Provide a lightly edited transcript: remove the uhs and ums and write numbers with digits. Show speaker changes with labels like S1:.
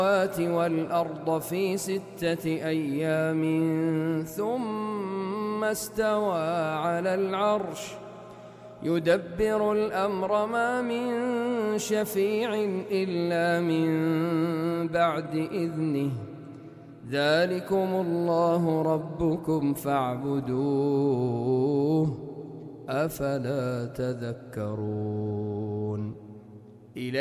S1: والأرض في 6 أيام ثم استوى على العرش يدبر الأمر ما من شفيع إلا من بعد إذنه ذلكم الله ربكم فاعبدوه أفلا تذكرون